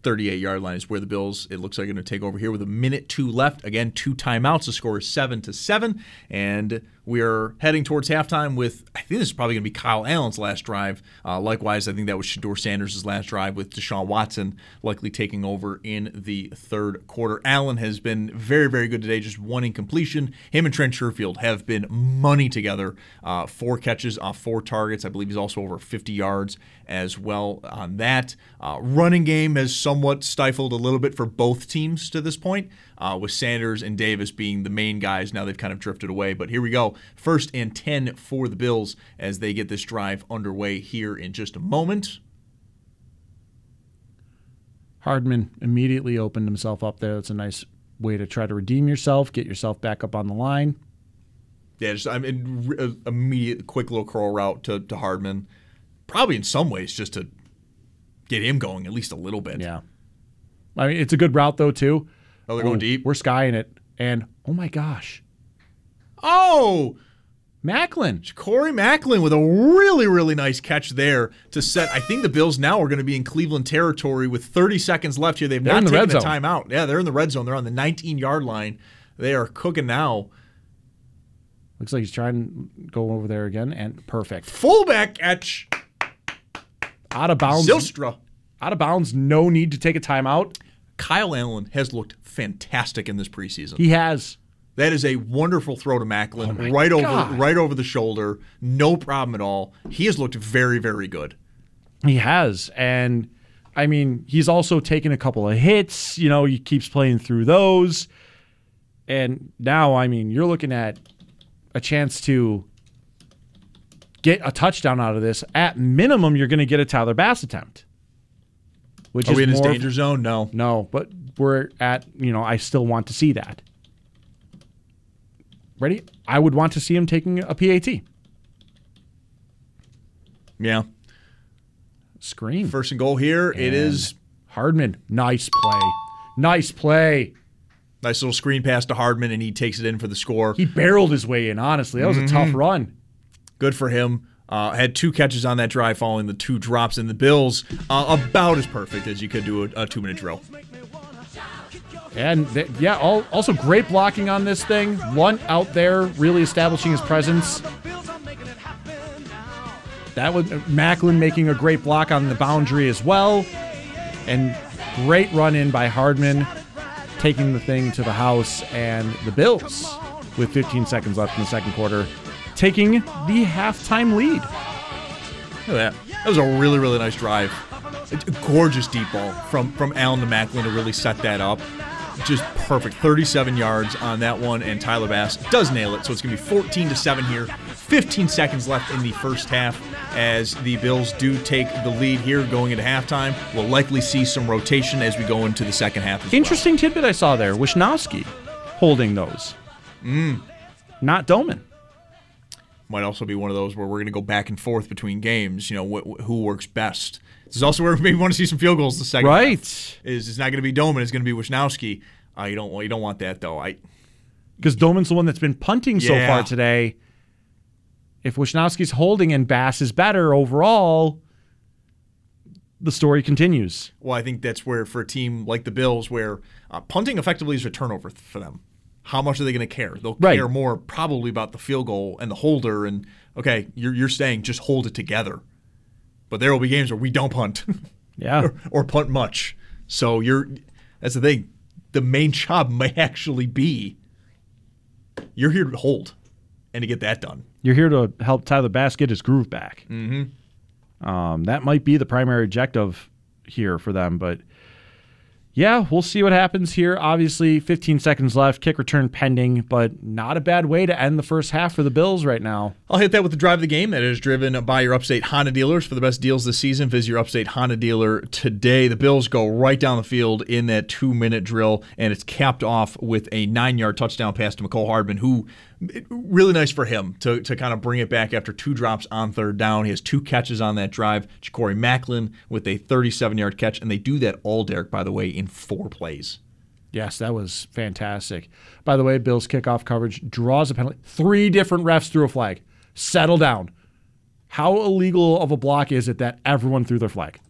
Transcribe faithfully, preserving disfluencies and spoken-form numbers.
thirty-eight-yard line is where the Bills, it looks like, are going to take over here with a minute two left. Again, two timeouts. The score is seven to seven, and we are heading towards halftime with, I think this is probably going to be Kyle Allen's last drive. Uh, likewise, I think that was Shedeur Sanders' last drive, with Deshaun Watson likely taking over in the third quarter. Allen has been very, very good today, just one incompletion. Him and Trent Sherfield have been money together. Uh, four catches off four targets. I believe he's also over fifty yards as well on that. Uh, running game has somewhat stifled a little bit for both teams to this point, uh, with Sanders and Davis being the main guys. Now they've kind of drifted away, but here we go. First and ten for the Bills as they get this drive underway here in just a moment. Hardman immediately opened himself up there. That's a nice way to try to redeem yourself, get yourself back up on the line. Yeah, just I mean, immediate, quick little curl route to, to Hardman. Probably in some ways just to get him going at least a little bit. Yeah. I mean, it's a good route, though, too. Oh, they're going deep? We're skying it. And, oh, my gosh. Oh! Maclin. Corey Maclin with a really, really nice catch there to set. I think the Bills now are going to be in Cleveland territory with thirty seconds left here. They've they're not the taken a timeout. Yeah, they're in the red zone. They're on the nineteen-yard line. They are cooking now. Looks like he's trying to go over there again, and perfect. Fullback catch. Out of bounds. Zylstra. Out of bounds. No need to take a timeout. Kyle Allen has looked fantastic in this preseason. He has. That is a wonderful throw to Maclin, oh right God. over right over the shoulder. No problem at all. He has looked very, very good. He has. And, I mean, he's also taken a couple of hits. You know, he keeps playing through those. And now, I mean, you're looking at a chance to get a touchdown out of this. At minimum, you're going to get a Tyler Bass attempt. Which Are is we in his more danger zone? No. No, but we're at, you know, I still want to see that. Ready? I would want to see him taking a P A T. Yeah. Screen. First and goal here. And it is Hardman. Nice play. Nice play. Nice little screen pass to Hardman, and he takes it in for the score. He barreled his way in, honestly. That was mm-hmm. a tough run. Good for him. Uh, had two catches on that drive following the two drops in the Bills. Uh, about as perfect as you could do a, a two-minute drill. And, th- yeah, all, also great blocking on this thing. Lunt out there really establishing his presence. That was Maclin making a great block on the boundary as well. And great run in by Hardman, taking the thing to the house. And the Bills, with fifteen seconds left in the second quarter, taking the halftime lead. Look at that. That was a really, really nice drive. A gorgeous deep ball from, from Allen to Maclin to really set that up. Just perfect. thirty-seven yards on that one, and Tyler Bass does nail it. So it's going to be fourteen to seven here. fifteen seconds left in the first half as the Bills do take the lead here going into halftime. We'll likely see some rotation as we go into the second half as Interesting well. tidbit I saw there. Wisnowski holding those. Mm. Not Doman. Might also be one of those where we're going to go back and forth between games. You know, wh- wh- who works best. This is also where we maybe want to see some field goals the second right. half. Is it's not going to be Doman. It's going to be Wisnowski. Uh, you don't you don't want that though. I because Doman's the one that's been punting yeah. so far today. If Wisnowski's holding and Bass is better overall, the story continues. Well, I think that's where for a team like the Bills, where uh, punting effectively is a turnover for them. How much are they going to care? They'll right. care more probably about the field goal and the holder. And okay, you're you're saying just hold it together. But there will be games where we don't punt, yeah, or, or punt much. So you're that's the thing. The main job may actually be you're here to hold and to get that done. You're here to help Tyler Bass get his groove back. Mm-hmm. Um, that might be the primary objective here for them, but yeah, we'll see what happens here. Obviously, fifteen seconds left, kick return pending, but not a bad way to end the first half for the Bills right now. I'll hit that with the drive of the game that is driven by your Upstate Honda dealers. For the best deals this season, visit your Upstate Honda dealer today. The Bills go right down the field in that two-minute drill, and it's capped off with a nine-yard touchdown pass to McCole Hardman, who really nice for him to, to kind of bring it back after two drops on third down. He has two catches on that drive. Corey Maclin with a thirty-seven-yard catch, and they do that all, Derek, by the way, in four plays. Yes, that was fantastic. By the way, Bills kickoff coverage draws a penalty. Three different refs threw a flag. Settle down. How illegal of a block is it that everyone threw their flag?